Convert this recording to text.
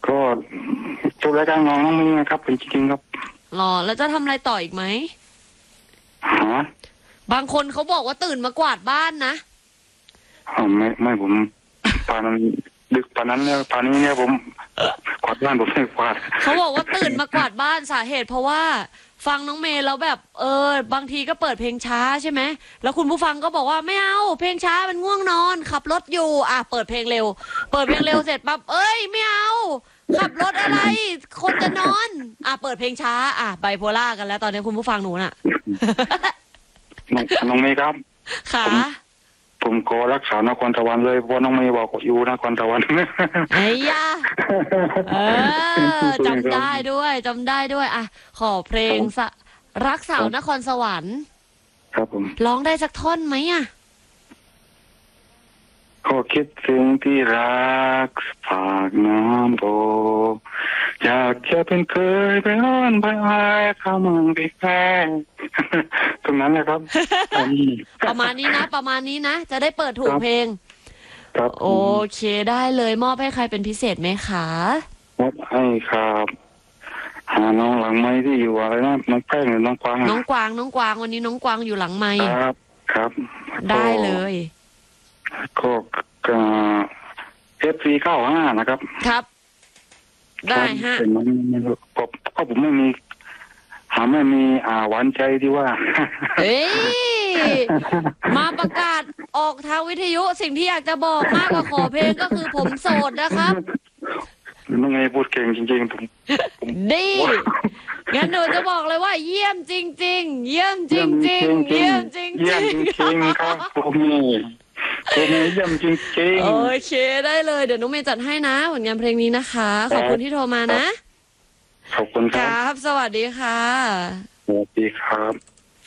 ก็จบรายการของน้องมีนะครับเป็นจริงๆครับหรอแล้วจะทำอะไรต่ออีกไหมหาบางคนเขาบอกว่าตื่นมากวาดบ้านนะไม่ผมป่านนั้นดึกป่านนั้นเนี่ยป่านนี้เนี่ยผมกวาดบ้านผมไม่กวาดเขาบอกว่าตื่นมากวาดบ้านสาเหตุเพราะว่าฟังน้องเมย์แล้วแบบบางทีก็เปิดเพลงช้าใช่ไหมแล้วคุณผู้ฟังก็บอกว่าไม่เอาเพลงช้ามันง่วงนอนขับรถอยู่เปิดเพลงเร็วเปิดเพลงเร็วเสร็จปั๊บไม่เอาขับรถอะไรคนจะนอนเปิดเพลงช้าไบโพล่ากันแล้วตอนนี้คุณผู้ฟังหนูน่ะน้องเมย์ครับค่ะผมขอรักษานครสวรรค์เลยเพราะน้องเมย์บอกอยู่นครสวรรค์ไอ้ยาจำได้ด้วยขอเพลงรักสาวนครสวรรค์ครับผมร้องได้สักท่อนไหมก็คิดถึงที่รักฝากน้ำโบอยากจะเป็นเคยไปอ้อนไปอายข้ามึงไปแค่ตรงนั้นแหละครับประมาณนี้นะจะได้เปิดถูกเพลงครับโอเคได้เลยมอบให้ใครเป็นพิเศษไหมคะมอบให้ครับหาน้องหลังไม้ที่อยู่อะไรนะน้องแป้งหรือน้องกวางน้องกวางวันนี้น้องกวางอยู่หลังไมค์ครับได้เลยก็FC95นะครับครับได้ฮะก็ผมไม่มีหวานใจที่ว่ามาประกาศออกทางวิทยุสิ่งที่อยากจะบอกมากกว่าขอเพลงก็คือผมโสดนะครับน้องไงพูดเก่งจริงๆผมดีงั้นหนูจะบอกเลยว่าเยี่ยมจริงๆเยี่ยมจริงๆเยี่ยมจริงๆครับผมเยี่ยมจริงๆโอเคได้เลยเดี๋ยวน้องเมย์จัดให้นะผลงานเพลงนี้นะคะขอบคุณที่โทรมานะขอบคุณครับสวัสดีค่ะสวัสดีครับ